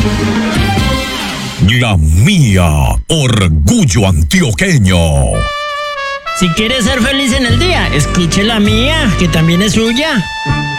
La mía, orgullo antioqueño. Si quiere ser feliz en el día, escuche la mía, que también es suya.